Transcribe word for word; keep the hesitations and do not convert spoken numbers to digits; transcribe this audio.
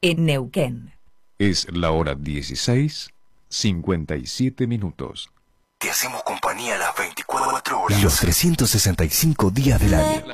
en Neuquén. Es la hora dieciséis, cincuenta y siete minutos. Te hacemos compañía las veinticuatro horas. Los trescientos sesenta y cinco días del año.